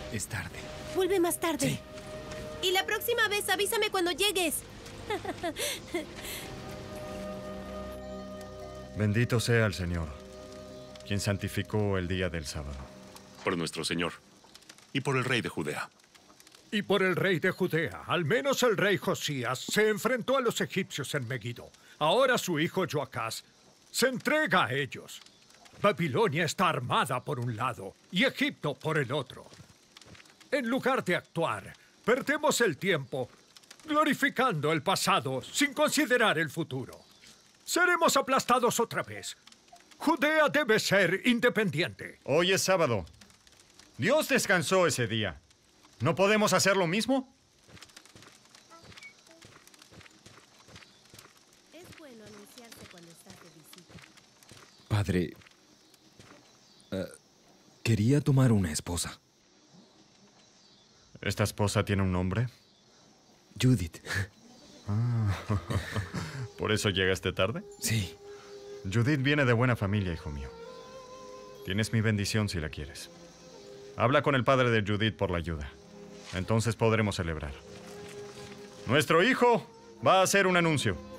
Es tarde. Vuelve más tarde. Sí. Y la próxima vez avísame cuando llegues. Bendito sea el Señor, quien santificó el día del sábado. Por nuestro Señor y por el rey de Judea. Y por el rey de Judea, al menos el rey Josías, se enfrentó a los egipcios en Megido. Ahora su hijo Joacás se entrega a ellos. Babilonia está armada por un lado y Egipto por el otro. En lugar de actuar, perdemos el tiempo glorificando el pasado sin considerar el futuro. Seremos aplastados otra vez. Judea debe ser independiente. Hoy es sábado. Dios descansó ese día. ¿No podemos hacer lo mismo? Es bueno anunciarse cuando estás de visita. Padre, quería tomar una esposa. ¿Esta esposa tiene un nombre? Judith. ¿Por eso llegaste tarde? Sí. Judith viene de buena familia, hijo mío. Tienes mi bendición si la quieres. Habla con el padre de Judith por la ayuda. Entonces podremos celebrar. Nuestro hijo va a hacer un anuncio.